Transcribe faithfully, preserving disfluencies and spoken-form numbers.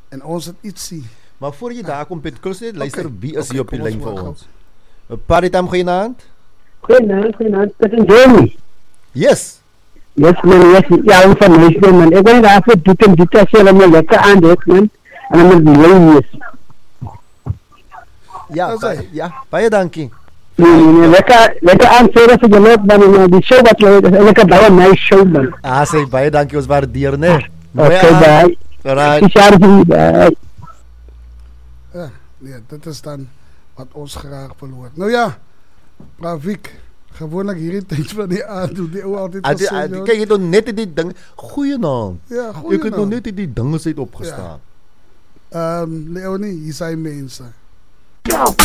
En ons het ietsie. Maar voor je daar komt, Piet Kulsted, luister, Oké, wie is oké, hier op kom die ons lijn voor wacht ons? Paritam, goeienaand. Goeienaand, goeienaand. Dit is Jamie. Yes. Yes, man, yes. Ja, van mij, man. Ik ben daar voor dit en dit als je me lekker aandeed, man. En dan moet je lees. Ja, Dat ba- is- ja, baie dankie. Nee, nee, nee. Lekker, lekker aanvullen voor je leuk, man. Die show wat leuk is. Lekker bouwen, nice show, man. Ah, sê baie dankie, ons waardeer, né? Oké, bye. Alright. Speciaal, bye. Ja, nee, dit is dan wat ons graag wil hoor. Nou ja, Pravik, gewoonlik hierdie tyd van die aand doen die ou altyd Ah, die- gesê, ah, die- joh. Kyk, jy het nog net die ding. Goeienaand. Ja, Ek het nog goeienaand. net die dinge uit opgestaan. Ehm Leonie, hier zijn mensen. Ja.